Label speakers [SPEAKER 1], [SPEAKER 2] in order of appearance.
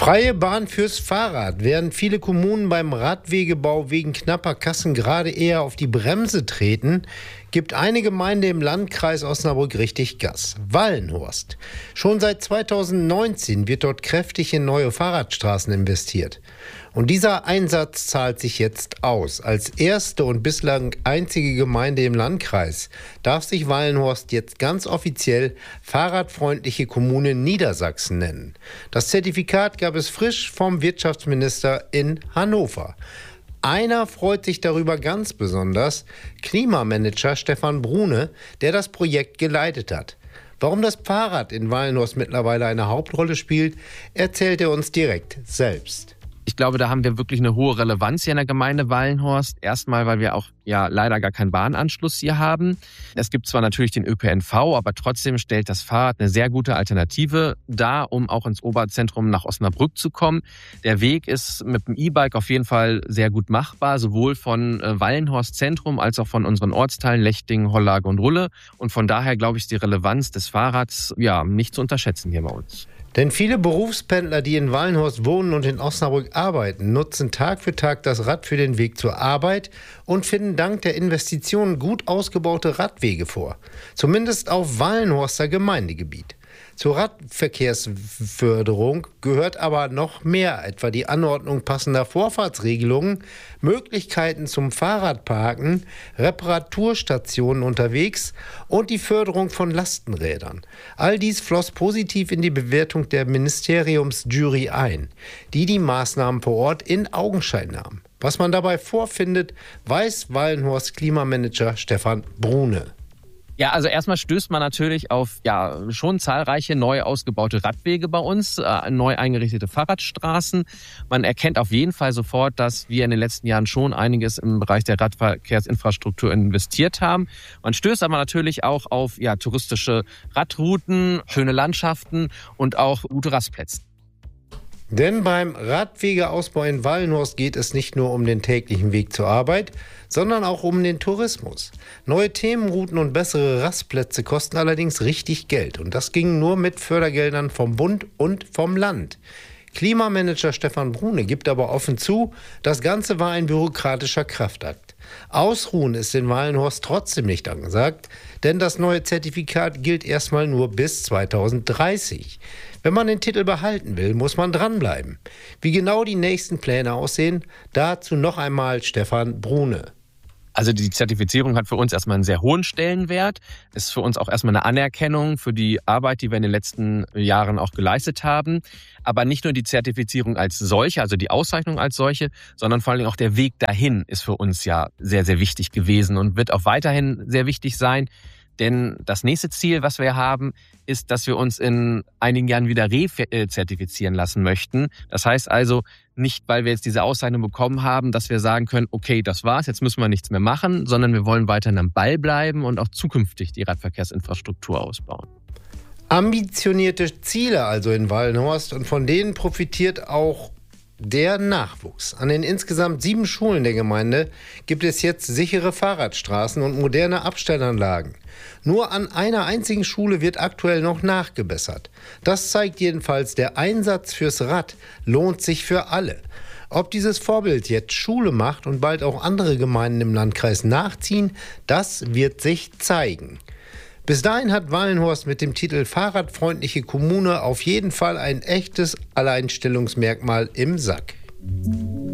[SPEAKER 1] Freie Bahn fürs Fahrrad. Während viele Kommunen beim Radwegebau wegen knapper Kassen gerade eher auf die Bremse treten, gibt eine Gemeinde im Landkreis Osnabrück richtig Gas. Wallenhorst. Schon seit 2019 wird dort kräftig in neue Fahrradstraßen investiert. Und dieser Einsatz zahlt sich jetzt aus. Als erste und bislang einzige Gemeinde im Landkreis darf sich Wallenhorst jetzt ganz offiziell fahrradfreundliche Kommune Niedersachsen nennen. Das Zertifikat gab es frisch vom Wirtschaftsminister in Hannover. Einer freut sich darüber ganz besonders, Klimamanager Stefan Brune, der das Projekt geleitet hat. Warum das Fahrrad in Wallenhorst mittlerweile eine Hauptrolle spielt, erzählt er uns direkt selbst.
[SPEAKER 2] Ich glaube, da haben wir wirklich eine hohe Relevanz hier in der Gemeinde Wallenhorst. Erstmal, weil wir auch leider gar keinen Bahnanschluss hier haben. Es gibt zwar natürlich den ÖPNV, aber trotzdem stellt das Fahrrad eine sehr gute Alternative dar, um auch ins Oberzentrum nach Osnabrück zu kommen. Der Weg ist mit dem E-Bike auf jeden Fall sehr gut machbar, sowohl von Wallenhorst Zentrum als auch von unseren Ortsteilen Lechting, Hollage und Rulle. Und von daher, glaube ich, ist die Relevanz des Fahrrads nicht zu unterschätzen hier bei uns.
[SPEAKER 1] Denn viele Berufspendler, die in Wallenhorst wohnen und in Osnabrück arbeiten, nutzen Tag für Tag das Rad für den Weg zur Arbeit und finden dank der Investitionen gut ausgebaute Radwege vor. Zumindest auf Wallenhorster Gemeindegebiet. Zur Radverkehrsförderung gehört aber noch mehr, etwa die Anordnung passender Vorfahrtsregelungen, Möglichkeiten zum Fahrradparken, Reparaturstationen unterwegs und die Förderung von Lastenrädern. All dies floss positiv in die Bewertung der Ministeriumsjury ein, die Maßnahmen vor Ort in Augenschein nahm. Was man dabei vorfindet, weiß Wallenhorst Klimamanager Stefan Brune.
[SPEAKER 2] Ja, also erstmal stößt man natürlich auf schon zahlreiche neu ausgebaute Radwege bei uns, neu eingerichtete Fahrradstraßen. Man erkennt auf jeden Fall sofort, dass wir in den letzten Jahren schon einiges im Bereich der Radverkehrsinfrastruktur investiert haben. Man stößt aber natürlich auch auf touristische Radrouten, schöne Landschaften und auch gute Rastplätze.
[SPEAKER 1] Denn beim Radwegeausbau in Wallenhorst geht es nicht nur um den täglichen Weg zur Arbeit, sondern auch um den Tourismus. Neue Themenrouten und bessere Rastplätze kosten allerdings richtig Geld. Und das ging nur mit Fördergeldern vom Bund und vom Land. Klimamanager Stefan Brune gibt aber offen zu, das Ganze war ein bürokratischer Kraftakt. Ausruhen ist in Wallenhorst trotzdem nicht angesagt, denn das neue Zertifikat gilt erstmal nur bis 2030. Wenn man den Titel behalten will, muss man dranbleiben. Wie genau die nächsten Pläne aussehen, dazu noch einmal Stefan Brune.
[SPEAKER 2] Also die Zertifizierung hat für uns erstmal einen sehr hohen Stellenwert. Ist für uns auch erstmal eine Anerkennung für die Arbeit, die wir in den letzten Jahren auch geleistet haben. Aber nicht nur die Zertifizierung als solche, also die Auszeichnung als solche, sondern vor allem auch der Weg dahin ist für uns sehr, sehr wichtig gewesen und wird auch weiterhin sehr wichtig sein. Denn das nächste Ziel, was wir haben, ist, dass wir uns in einigen Jahren wieder rezertifizieren lassen möchten. Das heißt also nicht, weil wir jetzt diese Auszeichnung bekommen haben, dass wir sagen können, okay, das war's, jetzt müssen wir nichts mehr machen, sondern wir wollen weiterhin am Ball bleiben und auch zukünftig die Radverkehrsinfrastruktur ausbauen.
[SPEAKER 1] Ambitionierte Ziele also in Wallenhorst und von denen profitiert auch der Nachwuchs. An den insgesamt 7 Schulen der Gemeinde gibt es jetzt sichere Fahrradstraßen und moderne Abstellanlagen. Nur an einer einzigen Schule wird aktuell noch nachgebessert. Das zeigt jedenfalls, der Einsatz fürs Rad lohnt sich für alle. Ob dieses Vorbild jetzt Schule macht und bald auch andere Gemeinden im Landkreis nachziehen, das wird sich zeigen. Bis dahin hat Wallenhorst mit dem Titel Fahrradfreundliche Kommune auf jeden Fall ein echtes Alleinstellungsmerkmal im Sack.